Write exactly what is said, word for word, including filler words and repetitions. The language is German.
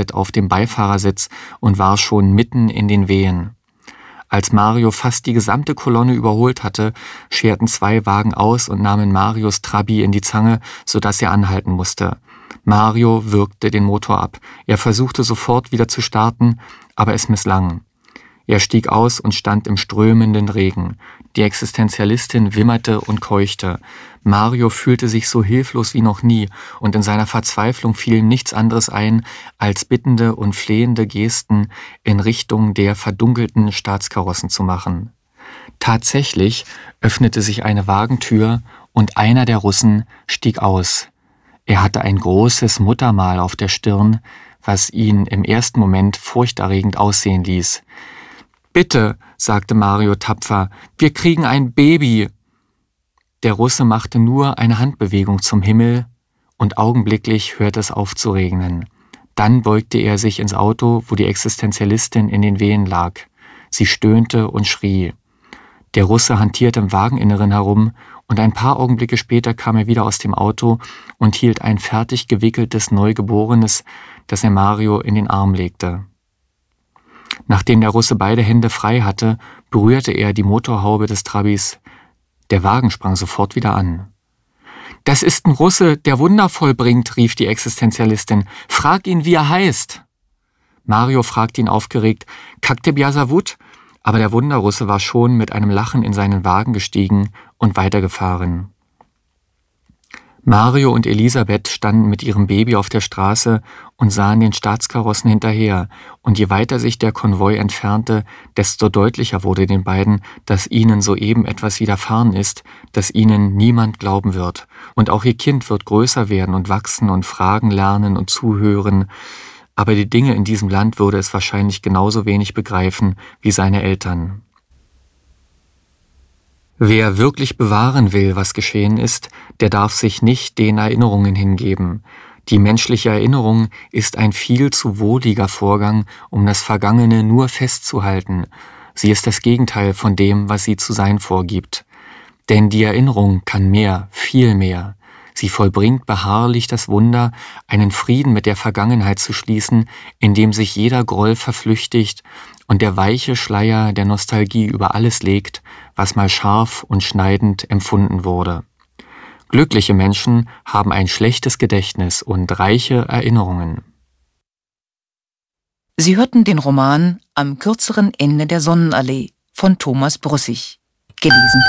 Elisabeth auf dem Beifahrersitz und war schon mitten in den Wehen. Als Mario fast die gesamte Kolonne überholt hatte, scherten zwei Wagen aus und nahmen Marios Trabi in die Zange, sodass er anhalten musste. Mario würgte den Motor ab. Er versuchte sofort wieder zu starten, aber es misslang. Er stieg aus und stand im strömenden Regen. Die Existenzialistin wimmerte und keuchte. Mario fühlte sich so hilflos wie noch nie, und in seiner Verzweiflung fiel nichts anderes ein, als bittende und flehende Gesten in Richtung der verdunkelten Staatskarossen zu machen. Tatsächlich öffnete sich eine Wagentür und einer der Russen stieg aus. Er hatte ein großes Muttermal auf der Stirn, was ihn im ersten Moment furchterregend aussehen ließ. »Bitte«, sagte Mario tapfer, »wir kriegen ein Baby.« Der Russe machte nur eine Handbewegung zum Himmel und augenblicklich hörte es auf zu regnen. Dann beugte er sich ins Auto, wo die Existenzialistin in den Wehen lag. Sie stöhnte und schrie. Der Russe hantierte im Wageninneren herum und ein paar Augenblicke später kam er wieder aus dem Auto und hielt ein fertig gewickeltes Neugeborenes, das er Mario in den Arm legte. Nachdem der Russe beide Hände frei hatte, berührte er die Motorhaube des Trabis. Der Wagen sprang sofort wieder an. »Das ist ein Russe, der Wunder vollbringt«, rief die Existenzialistin. »Frag ihn, wie er heißt.« Mario fragte ihn aufgeregt, »Kaktebiasavut?« Aber der Wunderrusse war schon mit einem Lachen in seinen Wagen gestiegen und weitergefahren. Mario und Elisabeth standen mit ihrem Baby auf der Straße und sahen den Staatskarossen hinterher, und je weiter sich der Konvoi entfernte, desto deutlicher wurde den beiden, dass ihnen soeben etwas widerfahren ist, das ihnen niemand glauben wird. Und auch ihr Kind wird größer werden und wachsen und Fragen lernen und zuhören, aber die Dinge in diesem Land würde es wahrscheinlich genauso wenig begreifen wie seine Eltern. Wer wirklich bewahren will, was geschehen ist, der darf sich nicht den Erinnerungen hingeben. Die menschliche Erinnerung ist ein viel zu wohliger Vorgang, um das Vergangene nur festzuhalten. Sie ist das Gegenteil von dem, was sie zu sein vorgibt. Denn die Erinnerung kann mehr, viel mehr. Sie vollbringt beharrlich das Wunder, einen Frieden mit der Vergangenheit zu schließen, in dem sich jeder Groll verflüchtigt und der weiche Schleier der Nostalgie über alles legt, was mal scharf und schneidend empfunden wurde. Glückliche Menschen haben ein schlechtes Gedächtnis und reiche Erinnerungen. Sie hörten den Roman »Am kürzeren Ende der Sonnenallee« von Thomas Brussig, gelesen